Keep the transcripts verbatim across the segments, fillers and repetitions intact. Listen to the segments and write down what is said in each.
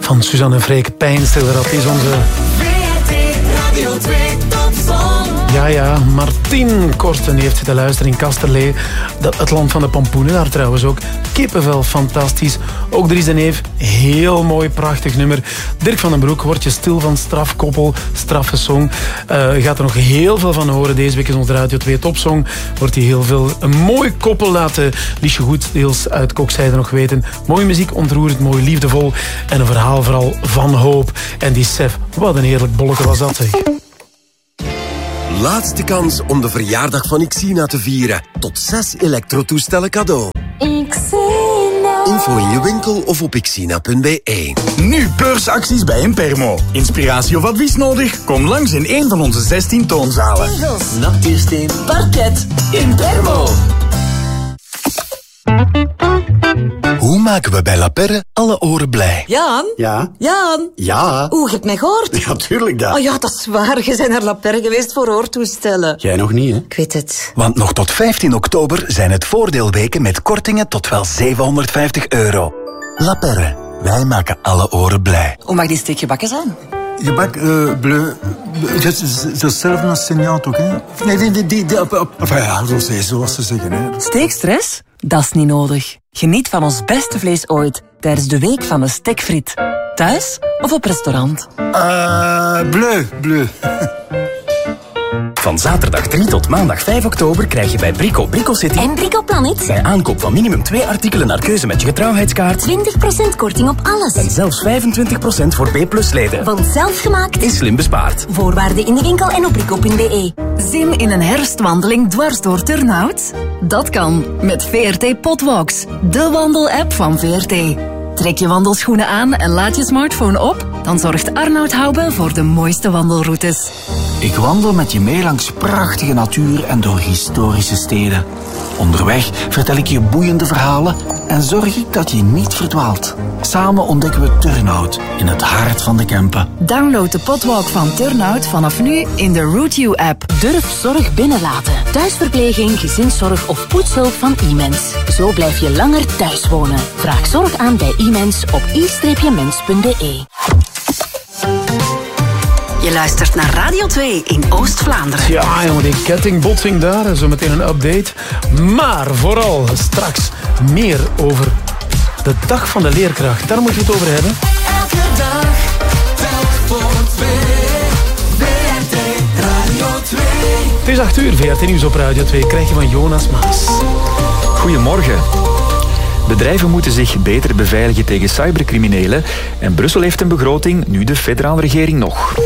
van Suzanne Freek. Pijnstiller, dat is onze... V R T Radio twee Topsong. Ja, ja, Martien Korsten heeft zitten luisteren in Kasterlee. Dat, het land van de pompoenen, daar trouwens ook. Kippenvel, fantastisch. Ook Dries de Neef, heel mooi, prachtig nummer. Dirk van den Broek, word je stil van strafkoppel, straffe song. Uh, je gaat er nog heel veel van horen. Deze week is onze Radio twee Topsong. Wordt hij heel veel. Een mooi koppel laten Liesje Goeddeels uit Kokzijde nog weten. Mooie muziek, ontroerend, mooi, liefdevol. En een verhaal vooral van hoop. En die Sef, wat een heerlijk bolleke was dat, zeg. Laatste kans om de verjaardag van Xina te vieren. Tot zes elektrotoestellen cadeau. Xina. Info in je winkel of op xina punt b e. Nu beursacties bij Impermo. Inspiratie of advies nodig? Kom langs in een van onze zestien toonzalen. Natuursteen. Parket. Impermo. Hoe maken we bij La Perre alle oren blij? Jan? Ja? Jan? Ja? Oeh, je hebt mij gehoord? Ja, tuurlijk dat. Oh ja, dat is waar. Je bent naar La Perre geweest voor hoortoestellen. Jij nog niet, hè? Ik weet het. Want nog tot vijftien oktober zijn het voordeelweken met kortingen tot wel zevenhonderdvijftig euro. La Perre, wij maken alle oren blij. Hoe mag die steek gebakken zijn? Gebak, uh, bleu, dat is hetzelfde als signaal toch, hè? Nee, die, die, die, die, enfin ja, zo zeggen, zoals ze zeggen, hè. Steekstress? Dat is niet nodig. Geniet van ons beste vlees ooit tijdens de week van de stekfriet. Thuis of op restaurant. Uh, bleu, bleu. Van zaterdag drie tot maandag vijf oktober krijg je bij Brico Brico City en Brico Planet bij aankoop van minimum twee artikelen naar keuze met je getrouwheidskaart twintig procent korting op alles. En zelfs vijfentwintig procent voor B plus leden. Want zelfgemaakt is slim bespaard. Voorwaarden in de winkel en op brico punt b e. Zin in een herfstwandeling dwars door Turnhout? Dat kan met V R T Potwalks, de wandelapp van V R T. Trek je wandelschoenen aan en laat je smartphone op, dan zorgt Arnoud Hoube voor de mooiste wandelroutes. Ik wandel met je mee langs prachtige natuur en door historische steden. Onderweg vertel ik je boeiende verhalen en zorg ik dat je niet verdwaalt. Samen ontdekken we Turnhout in het hart van de Kempen. Download de Potwalk van Turnhout vanaf nu in de Route You app. Durf zorg binnenlaten. Thuisverpleging, gezinszorg of poetshulp van iMens. Zo blijf je langer thuis wonen. Vraag zorg aan bij iMens op i mens punt b e. Je luistert naar Radio twee in Oost-Vlaanderen. Ja, jongen, die kettingbotsing daar. Zo meteen een update. Maar vooral straks meer over de dag van de leerkracht. Daar moeten we het over hebben. Elke dag, telk voor twee. V R T Radio twee. Het is acht uur, V R T Nieuws op Radio twee. Krijg je van Jonas Maas. Goedemorgen. Bedrijven moeten zich beter beveiligen tegen cybercriminelen en Brussel heeft een begroting, nu de federale regering nog.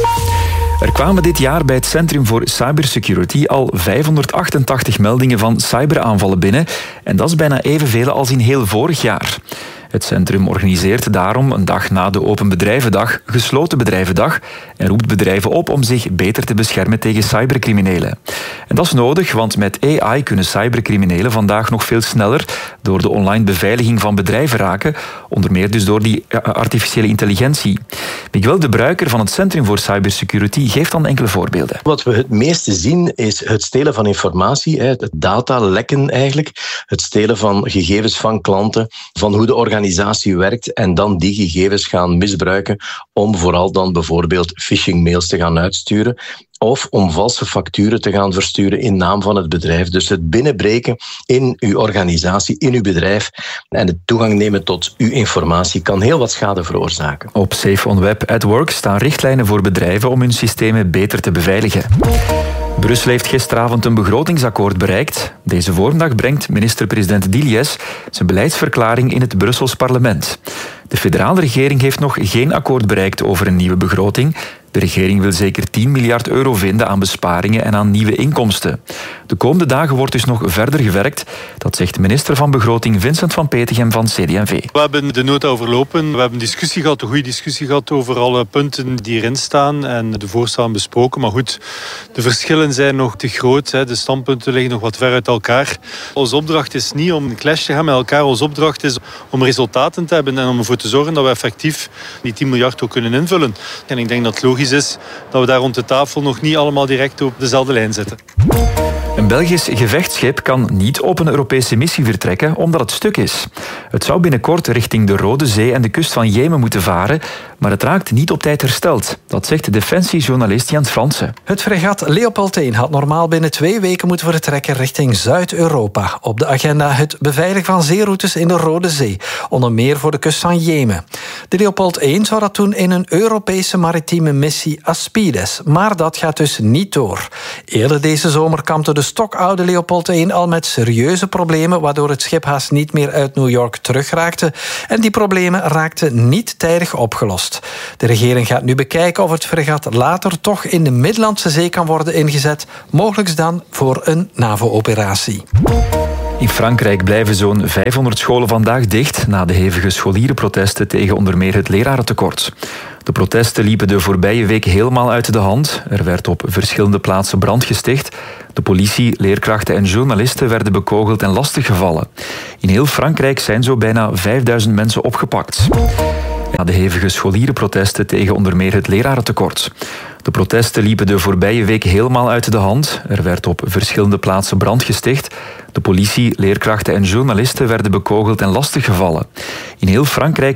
Er kwamen dit jaar bij het Centrum voor Cybersecurity al vijfhonderdachtentachtig meldingen van cyberaanvallen binnen en dat is bijna evenveel als in heel vorig jaar. Het centrum organiseert daarom een dag na de Open Bedrijvendag gesloten bedrijvendag en roept bedrijven op om zich beter te beschermen tegen cybercriminelen. En dat is nodig, want met A I kunnen cybercriminelen vandaag nog veel sneller door de online beveiliging van bedrijven raken, onder meer dus door die artificiële intelligentie. Miguel de Bruiker van het Centrum voor Cybersecurity geeft dan enkele voorbeelden. Wat we het meeste zien is het stelen van informatie, het datalekken eigenlijk, het stelen van gegevens van klanten, van hoe de organisatie werkt en dan die gegevens gaan misbruiken om vooral dan bijvoorbeeld phishing-mails te gaan uitsturen of om valse facturen te gaan versturen in naam van het bedrijf. Dus het binnenbreken in uw organisatie, in uw bedrijf en het toegang nemen tot uw informatie kan heel wat schade veroorzaken. Op Safe on Web at Work staan richtlijnen voor bedrijven om hun systemen beter te beveiligen. Brussel heeft gisteravond een begrotingsakkoord bereikt. Deze voormiddag brengt minister-president Dilies zijn beleidsverklaring in het Brussels parlement. De federale regering heeft nog geen akkoord bereikt over een nieuwe begroting. De regering wil zeker tien miljard euro vinden aan besparingen en aan nieuwe inkomsten. De komende dagen wordt dus nog verder gewerkt. Dat zegt minister van Begroting Vincent van Petegem van C D en V. We hebben de nota overlopen. We hebben een discussie gehad, een goede discussie gehad over alle punten die erin staan en de voorstellen besproken. Maar goed, de verschillen zijn nog te groot. De standpunten liggen nog wat ver uit elkaar. Onze opdracht is niet om een clash te gaan met elkaar. Onze opdracht is om resultaten te hebben en om ervoor te zorgen dat we effectief die tien miljard ook kunnen invullen. En ik denk dat het logisch is dat we daar rond de tafel nog niet allemaal direct op dezelfde lijn zitten. Een Belgisch gevechtsschip kan niet op een Europese missie vertrekken omdat het stuk is. Het zou binnenkort richting de Rode Zee en de kust van Jemen moeten varen, maar het raakt niet op tijd hersteld. Dat zegt defensiejournalist Jens Fransen. Het fregat Leopold één had normaal binnen twee weken moeten vertrekken richting Zuid-Europa. Op de agenda het beveiligen van zeeroutes in de Rode Zee, onder meer voor de kust van Jemen. De Leopold één zou dat doen in een Europese maritieme missie Aspides, maar dat gaat dus niet door. Eerder deze zomer kampte de stokoude Leopold één al met serieuze problemen, waardoor het schip haast niet meer uit New York terugraakte. En die problemen raakten niet tijdig opgelost. De regering gaat nu bekijken of het fregat later toch in de Middellandse Zee kan worden ingezet, mogelijk dan voor een NAVO-operatie. In Frankrijk blijven zo'n vijfhonderd scholen vandaag dicht na de hevige scholierenprotesten tegen onder meer het lerarentekort. De protesten liepen de voorbije week helemaal uit de hand. Er werd op verschillende plaatsen brand gesticht. De politie, leerkrachten en journalisten werden bekogeld en lastiggevallen. In heel Frankrijk zijn zo bijna vijfduizend mensen opgepakt. Na de hevige scholierenprotesten tegen onder meer het lerarentekort. De protesten liepen de voorbije week helemaal uit de hand. Er werd op verschillende plaatsen brand gesticht. De politie, leerkrachten en journalisten werden bekogeld en lastiggevallen. In heel Frankrijk